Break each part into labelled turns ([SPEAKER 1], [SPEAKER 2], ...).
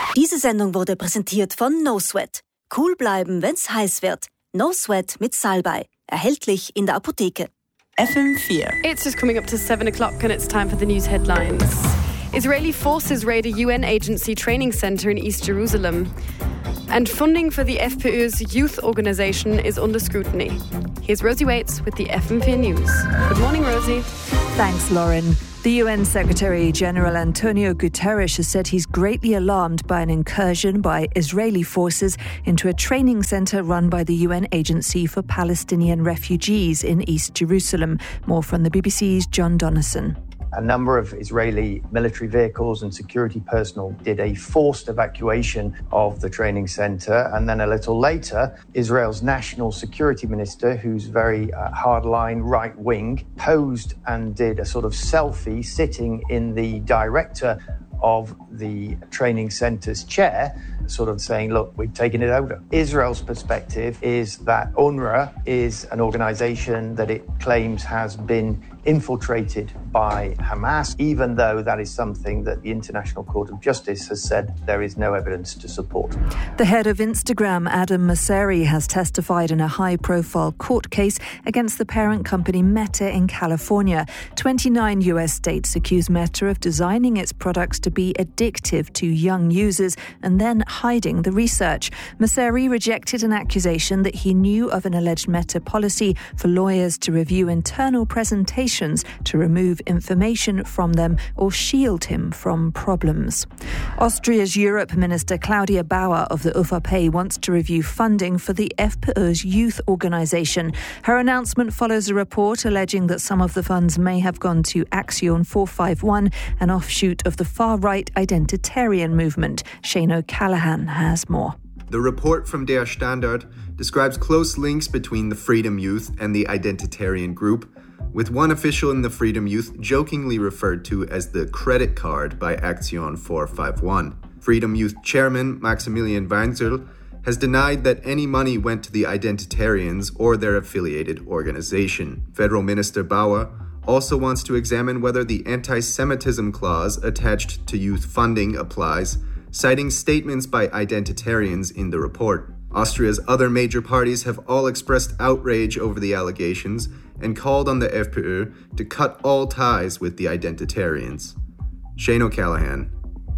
[SPEAKER 1] Diese Sendung wurde präsentiert von No Sweat. Cool bleiben, wenn's heiß wird. No Sweat mit Salbei. Erhältlich in der Apotheke.
[SPEAKER 2] FM4.
[SPEAKER 3] It's just coming up to 7 o'clock and it's time for the news headlines. Israeli forces raid a UN agency training center in East Jerusalem. And funding for the FPÖ's youth organisation is under scrutiny. Here's Rosie Waits with the FM4 News. Good morning, Rosie.
[SPEAKER 2] Thanks, Lauren. The UN Secretary-General Antonio Guterres has said he's greatly alarmed by an incursion by Israeli forces into a training centre run by the UN Agency for Palestinian Refugees in East Jerusalem. More from the BBC's John Donnison.
[SPEAKER 4] A number of Israeli military vehicles and security personnel did a forced evacuation of the training center. And then a little later, Israel's national security minister, who's very hardline right-wing, posed and did a sort of selfie sitting in the director of the training center's chair, sort of saying, look, we've taken it over. Israel's perspective is that UNRWA is an organization that it claims has been infiltrated by Hamas, even though that is something that the International Court of Justice has said there is no evidence to support.
[SPEAKER 2] The head of Instagram, Adam Mosseri, has testified in a high-profile court case against the parent company Meta in California. 29 US states accuse Meta of designing its products to be addictive to young users and then hiding the research. Mosseri rejected an accusation that he knew of an alleged Meta policy for lawyers to review internal presentations to remove information from them or shield him from problems. Austria's Europe Minister Claudia Bauer of the ÖVP wants to review funding for the FPÖ's youth organisation. Her announcement follows a report alleging that some of the funds may have gone to Action 451, an offshoot of the far-right identitarian movement. Shane O'Callaghan has more.
[SPEAKER 5] The report from Der Standard describes close links between the Freedom Youth and the identitarian group, with one official in the Freedom Youth jokingly referred to as the credit card by Action 451. Freedom Youth chairman Maximilian Weinzierl has denied that any money went to the identitarians or their affiliated organization. Federal Minister Bauer also wants to examine whether the anti-Semitism clause attached to youth funding applies, citing statements by identitarians in the report. Austria's other major parties have all expressed outrage over the allegations and called on the FPÖ to cut all ties with the identitarians. Shane O'Callaghan,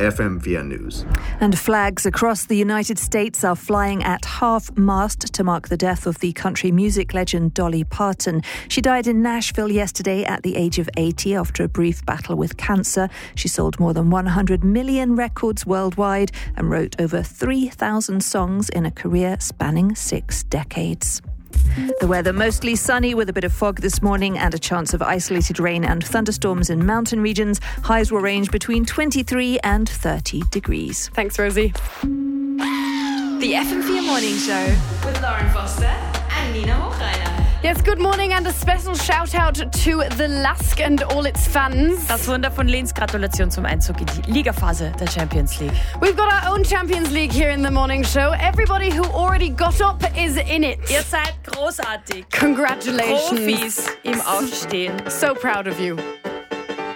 [SPEAKER 5] FM4 News.
[SPEAKER 2] And flags across the United States are flying at half-mast to mark the death of the country music legend Dolly Parton. She died in Nashville yesterday at the age of 80 after a brief battle with cancer. She sold more than 100 million records worldwide and wrote over 3,000 songs in a career spanning 6 decades. The weather mostly sunny with a bit of fog this morning and a chance of isolated rain and thunderstorms in mountain regions. Highs will range between 23 and 30 degrees.
[SPEAKER 3] Thanks, Rosie.
[SPEAKER 6] The FM4 Morning Show with Lauren Foster and Nina Hochreiner.
[SPEAKER 3] Yes, good morning and a special shout out to the LASK and all its fans.
[SPEAKER 6] Das Wunder von Linz, Gratulation zum Einzug in die Ligaphase der Champions League.
[SPEAKER 3] We've got our own Champions League here in the morning show. Everybody who already got up is in it.
[SPEAKER 6] Ihr seid großartig.
[SPEAKER 3] Congratulations.
[SPEAKER 6] Profis im Aufstehen.
[SPEAKER 3] So proud of you.